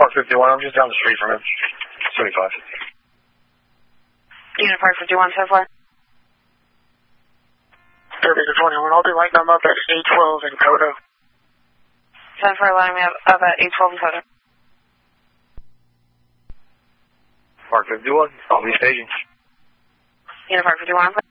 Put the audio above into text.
Park 51, I'm just down the street from him. 75. Unit Park 51, so far. Victor 21, I'll be lighting them up at 812 in Coda. 10-4, lining me up at 812 in Coda. Park 51, I'll be staging. Unit Park 51,